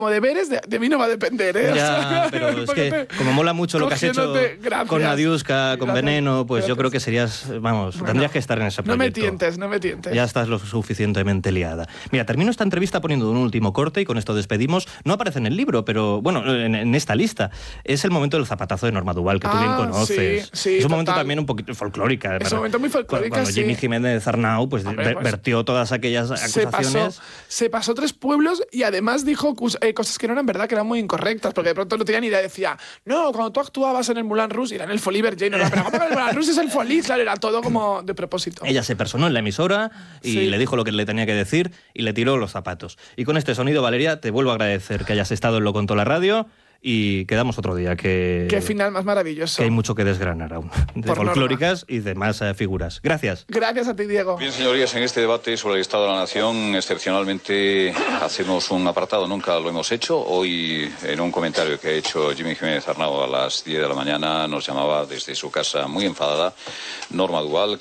como deberes, de mí no va a depender, ¿eh? Ya, pero es que como mola mucho lo que has hecho con Nadiuska, con Veneno, pues yo creo que serías, vamos, tendrías que estar en ese proyecto. No me tientes. Ya estás lo suficientemente liada. Mira, termino esta entrevista poniendo un último corte y con esto despedimos. No aparece en el libro, pero bueno, en esta lista. Es el momento del zapatazo de Norma Duval, que tú bien conoces. Sí, es un momento también un poquito folclórica. Es un momento muy folclórica, cuando Jimmy Jiménez Arnau pues, vertió todas aquellas acusaciones. Se pasó 3 pueblos y además dijo cosas que no eran verdad, que eran muy incorrectas, porque de pronto no tenía ni idea. Decía, no, cuando tú actuabas en el Moulin Rouge, era en el Folies Bergerac, no, pero ¿cómo que el Moulin Rouge es el Folies? Claro, era todo como de propósito. Ella se personó en la emisora y le dijo lo que le tenía que decir y le tiró los zapatos. Y con este sonido, Valeria, te vuelvo a agradecer que hayas estado en Lo Contó la Radio y quedamos otro día. Qué final más maravilloso. Que hay mucho que desgranar aún, de folclóricas y demás figuras. Gracias. Gracias a ti, Diego. Bien, señorías, en este debate sobre el Estado de la Nación, excepcionalmente hacemos un apartado, nunca lo hemos hecho. Hoy, en un comentario que ha hecho Jimmy Jiménez Arnau a las 10 de la mañana, nos llamaba desde su casa muy enfadada Norma Duval.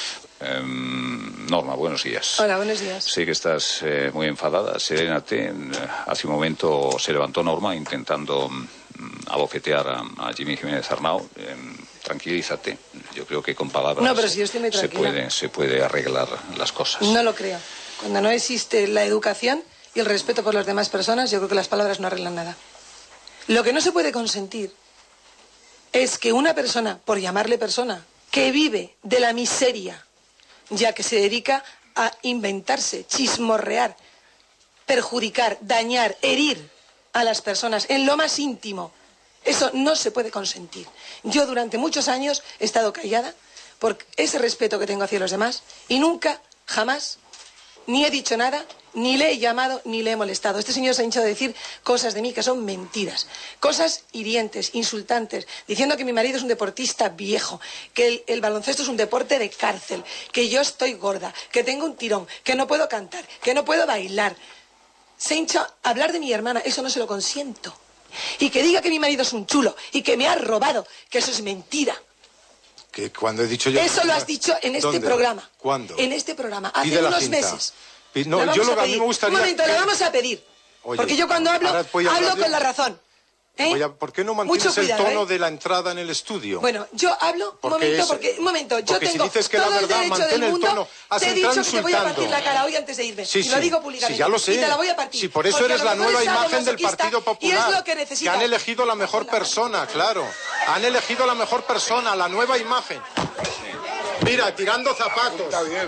Norma, buenos días. Hola, buenos días. Sé que estás muy enfadada, serénate. Hace un momento se levantó Norma intentando abofetear a Jimmy Jiménez Arnau. Tranquilízate. Yo creo que con palabras no, pero si yo estoy muy tranquila. se puede arreglar las cosas. No lo creo. Cuando no existe la educación y el respeto por las demás personas, yo creo que las palabras no arreglan nada. Lo que no se puede consentir es que una persona, por llamarle persona, que vive de la miseria, ya que se dedica a inventarse, chismorrear, perjudicar, dañar, herir a las personas en lo más íntimo. Eso no se puede consentir. Yo durante muchos años he estado callada por ese respeto que tengo hacia los demás y nunca, jamás, ni he dicho nada, ni le he llamado, ni le he molestado. Este señor se ha hinchado de decir cosas de mí que son mentiras, cosas hirientes, insultantes, diciendo que mi marido es un deportista viejo, que el baloncesto es un deporte de cárcel, que yo estoy gorda, que tengo un tirón, que no puedo cantar, que no puedo bailar. Se hincha a hablar de mi hermana, eso no se lo consiento. Y que diga que mi marido es un chulo y que me ha robado, que eso es mentira. Que cuando he dicho yo... Eso lo has dicho en este programa. ¿Cuándo? En este programa, hace unos meses. No, yo a mí me gustaría... Un momento, le vamos a pedir. Oye, porque yo cuando hablo con la razón. ¿Por qué no mantienes el tono de la entrada en el estudio? Bueno, yo hablo, un momento, yo porque tengo si dices que todo la verdad, el derecho del mundo, tono. te he dicho que te voy a partir la cara hoy antes de irme, y lo digo públicamente, sí, ya lo sé. y te la voy a partir. Sí, por eso eres la nueva imagen del Partido Popular, y es lo que necesitas. Que han elegido la mejor persona, claro. Han elegido la mejor persona, la nueva imagen. Mira, tirando zapatos.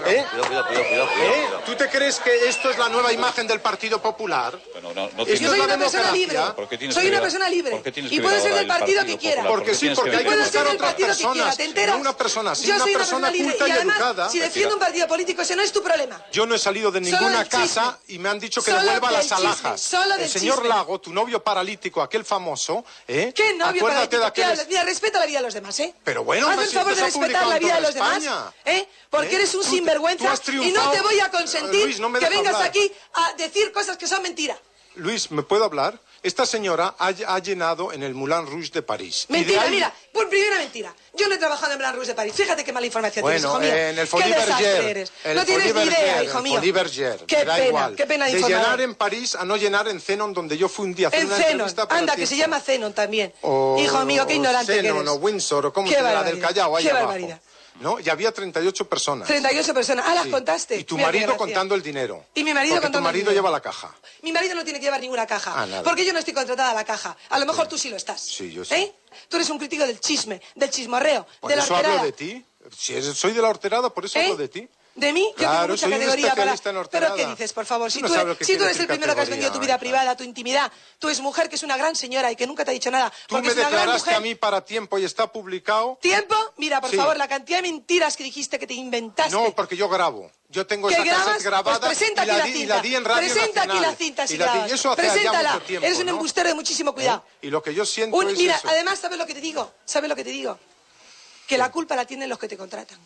Cuidado. ¿Tú te crees que esto es la nueva imagen del Partido Popular? Yo soy una persona libre. Soy una persona libre. Y puedo ser del partido que quiera. Porque sí, porque hay que buscar otras personas. ¿Te enteras? No una persona, sí, yo una soy persona culta y educada. Si defiendo un partido político, ese no es tu problema. Yo no he salido de ninguna casa y me han dicho que devuelva las alhajas. El señor Lago, tu novio paralítico, aquel famoso, ¿Qué novio paralítico? Mira, respeta la vida de los demás, Pero bueno, haz el favor de respetar la vida de los demás, porque eres un sinvergüenza y no te voy a consentir Luis, no me que deja vengas hablar. aquí a decir cosas que son mentira. Luis, ¿me puedo hablar? Esta señora ha llenado en el Moulin Rouge de París. Mentira, mira, por primera mentira. Yo no he trabajado en el Moulin Rouge de París. Fíjate qué mala información tienes, hijo mío. En el Qué Folies desastre Bergerac. eres. No tienes ni idea, hijo mío. Qué pena de De informar. llenar en París a no llenar en Zenon, donde yo fui un día a hacer En una Zenon, entrevista para anda, ti. que se llama Zenon también. Hijo mío, qué ignorante que eres. Zenon o Windsor, o como Qué se llama, la barbaridad, del Callao, ahí qué abajo. barbaridad. ¿No? Y había 38 personas. 38 personas. Ah, las contaste. Y tu Mira qué marido gracia. contando el dinero. Y mi marido Porque contando tu marido el dinero. lleva la caja. Mi marido no tiene que llevar ninguna caja. Nada. Porque yo no estoy contratada a la caja. A lo mejor tú sí lo estás. Sí, yo sí. Tú eres un crítico del chisme, del chismorreo, Por de la eso horterada. hablo de ti. Soy de la horterada, por eso hablo de ti. ¿De mí? Yo Claro, tengo mucha soy un categoría para... especialista en horterada. ¿Pero qué dices, por favor? Si Tú tú, no sabes lo que si tú quiere eres el decir primero que has vendido tu vida categoría, privada, tu intimidad, tu exmujer, que es una gran señora y que nunca te ha dicho nada, Tú porque me es una gran declaraste mujer... a mí para Tiempo y está publicado. ¿Tiempo? Mira, por Sí. favor, la cantidad de mentiras que dijiste que te inventaste. No, porque yo grabo. Yo tengo ¿Que esa grabas? cassette grabada Pues presenta y aquí la y cinta. la di en Radio Presenta aquí Nacional. la cinta si Y la di- grabas. y eso hace ya Preséntala. mucho tiempo, Eres un ¿no? embustero de muchísimo cuidado. Y lo que yo siento es Mira, eso. además, ¿sabes lo que te digo? ¿Sabes lo que te digo? Que la culpa la tienen los que te contratan.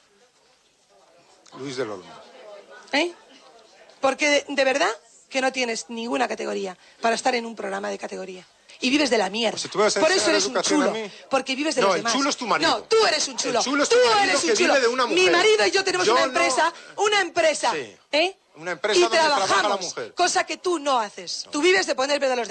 Luis del Olmo. Porque de verdad que no tienes ninguna categoría para estar en un programa de categoría. Y vives de la mierda. Pues si tú me vas a Por enseñar eso eres un educación a chulo. mí. Porque vives de No, los el demás. chulo es tu marido. No, tú eres un chulo. El chulo es tú tu marido eres que un chulo. vive de una mujer. Mi marido y yo tenemos Yo una no- empresa, Sí. Una empresa y donde trabaja la trabajamos, mujer. cosa que tú no haces. Tú vives de poner pedo a los demás.